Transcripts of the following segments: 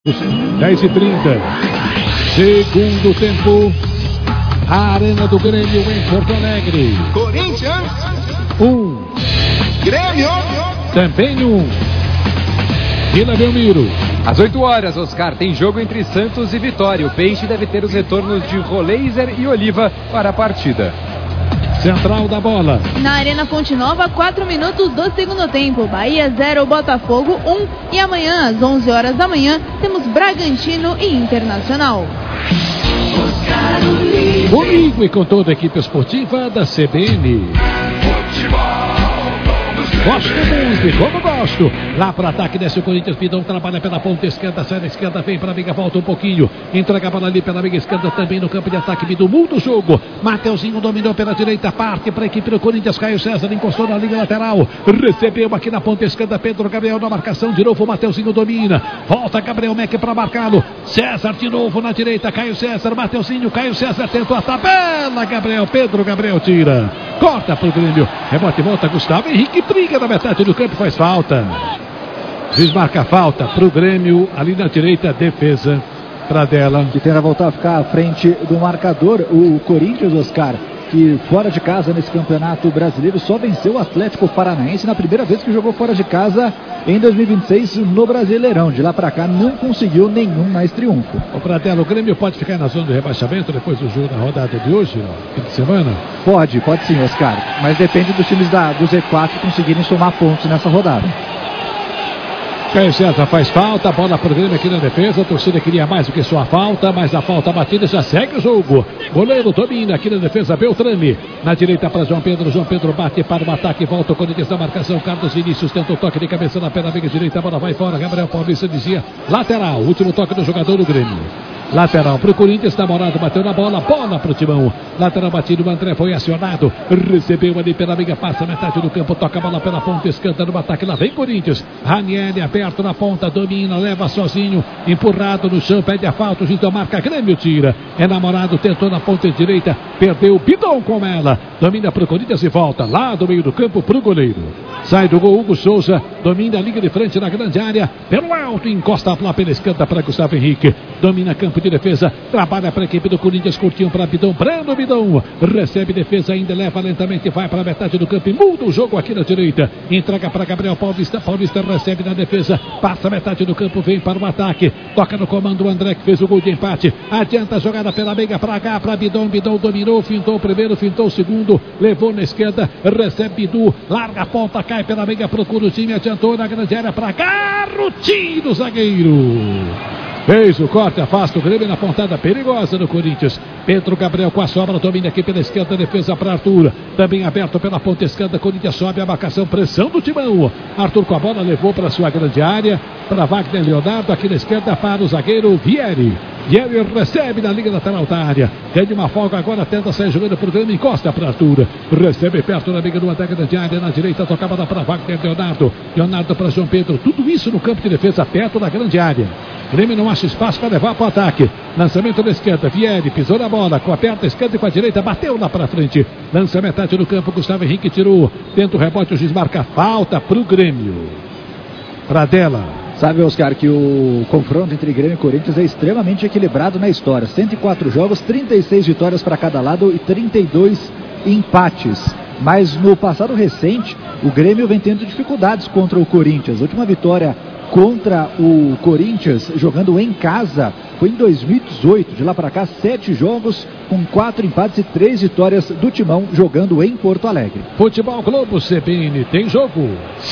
10h30, segundo tempo, Arena do Grêmio em Porto Alegre. Corinthians 1, Grêmio também 1. Vila Belmiro. Às 8 horas, Oscar, tem jogo entre Santos e Vitória. O Peixe deve ter os retornos de Roleiser e Oliva para a partida. Central da bola. Na Arena Fonte Nova, 4 minutos do segundo tempo. Bahia 0, Botafogo 1. E amanhã, às 11 horas da manhã, temos Bragantino e Internacional. Comigo e com toda a equipe esportiva da CBN. Gosto muito, como gosto. Lá para ataque, desce o Corinthians, Pidão trabalha pela ponta esquerda, sai da esquerda, vem para a amiga, volta um pouquinho. Entrega a bola ali pela amiga esquerda, também no campo de ataque, Bidu muda o jogo. Mateuzinho dominou pela direita, parte para a equipe do Corinthians, Caio César encostou na linha lateral. Recebeu aqui na ponta esquerda, Pedro Gabriel na marcação, de novo o Mateuzinho domina. Volta Gabriel Meck para marcá-lo. César de novo na direita, Caio César, Mateuzinho, Caio César tentou a tabela, Gabriel, Pedro Gabriel tira. Corta pro Grêmio, rebote, volta Gustavo Henrique, briga na metade do campo, faz falta. Desmarca a falta pro Grêmio, ali na direita, defesa para dela. Que tenta voltar a ficar à frente do marcador, o Corinthians, Oscar, que fora de casa nesse campeonato brasileiro só venceu o Atlético Paranaense na primeira vez que jogou fora de casa em 2026 no Brasileirão. De lá para cá não conseguiu nenhum mais triunfo. O Pradella, o Grêmio pode ficar na zona do rebaixamento depois do jogo da rodada de hoje, fim de semana? Pode sim, Oscar, mas depende dos times do Z4 conseguirem somar pontos nessa rodada. Caio César faz falta, bola pro Grêmio aqui na defesa, a torcida queria mais do que só a falta, mas a falta batida já segue o jogo. Goleiro domina aqui na defesa, Beltrame, na direita para João Pedro bate para o ataque, volta o Corinthians na marcação, Carlos Vinícius tenta o toque de cabeça na perna amiga direita, a bola vai fora, Gabriel Paulista dizia, lateral, último toque do jogador do Grêmio. Lateral pro Corinthians, namorado bateu na bola pro Timão. Lateral batido, o André foi acionado. Recebeu ali pela amiga, passa metade do campo, toca a bola pela ponta, escanta no ataque, lá vem Corinthians. Ranieri aberto na ponta, domina, leva sozinho, empurrado no chão, pede a falta, o juiz marca, Grêmio tira. É namorado, tentou na ponta direita, perdeu o Pidão com ela. Domina pro Corinthians e volta lá do meio do campo pro goleiro. Sai do gol, Hugo Souza, domina a linha de frente na grande área, pelo alto, encosta lá pela esquerda para Gustavo Henrique. Domina campo de defesa, trabalha para a equipe do Corinthians, curtinho para Bidão, Breno Bidão, recebe defesa ainda, leva lentamente, vai para a metade do campo e muda o jogo aqui na direita, entrega para Gabriel Paulista, Paulista recebe na defesa, passa a metade do campo, vem para o ataque, toca no comando o André que fez o gol de empate, adianta a jogada pela meiga para cá, para Bidão, Bidão dominou, fintou o primeiro, fintou o segundo, levou na esquerda, recebe Bidu, larga a ponta, cai pela meiga, procura o time, adiantou na grande área para cá, Rutinho do zagueiro. Fez o corte, afasta o Grêmio na pontada perigosa do Corinthians. Pedro Gabriel com a sobra, domina aqui pela esquerda, defesa para Arthur. Também aberto pela ponta esquerda, Corinthians sobe a marcação, pressão do Timão. Arthur com a bola, levou para sua grande área, para Wagner Leonardo, aqui na esquerda para o zagueiro Vieri. Vieri recebe na linha lateral da área. Tem uma folga agora, tenta sair jogando pro Grêmio, encosta para Arthur. Recebe perto na liga do ataque da área, na direita, tocava para Wagner Leonardo. Leonardo para João Pedro, tudo isso no campo de defesa, perto da grande área. Grêmio não acha espaço para levar para o ataque. Lançamento da esquerda, Vieri pisou na bola, com a perna esquerda e com a direita, bateu lá para frente. Lança metade do campo, Gustavo Henrique tirou. Tenta o rebote, o juiz marca falta para o Grêmio. Pradella. Sabe, Oscar, que o confronto entre Grêmio e Corinthians é extremamente equilibrado na história. 104 jogos, 36 vitórias para cada lado e 32 empates. Mas no passado recente, o Grêmio vem tendo dificuldades contra o Corinthians. A última vitória contra o Corinthians, jogando em casa, foi em 2018. De lá para cá, 7 jogos com 4 empates e 3 vitórias do Timão, jogando em Porto Alegre. Futebol Globo CBN tem jogo.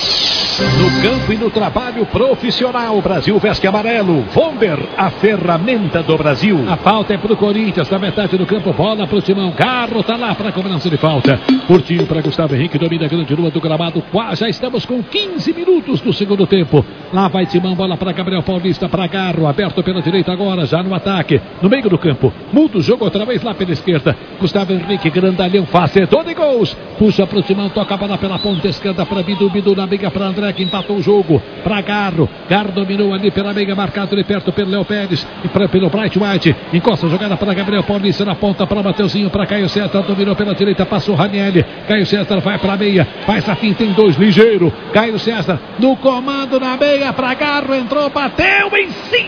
No campo e no trabalho profissional, Brasil veste amarelo. Vonder, a ferramenta do Brasil. A falta é pro Corinthians, na metade do campo, bola pro Timão. Carro tá lá pra cobrança de falta. Curtinho para Gustavo Henrique, domina a grande lua do gramado. Já estamos com 15 minutos do segundo tempo. Lá vai Timão, bola para Gabriel Paulista, para Garro, aberto pela direita agora, já no ataque, no meio do campo. Muda o jogo outra vez lá pela esquerda. Gustavo Henrique, grandalhão, fazedor de gols. Puxa pro Timão, toca a bola pela ponta esquerda para Bidu, Bidu na briga para André, que empatou o jogo para Garro. Garro dominou ali pela meia, marcado ali perto pelo Léo Pérez e pelo Bright White. Encosta a jogada para Gabriel Paulista na ponta para Mateuzinho, para Caio César, dominou pela direita, passou Ranieri. Caio César vai para a meia, faz a finta em 2, ligeiro. Caio César no comando na meia para Garro, entrou, bateu em cima.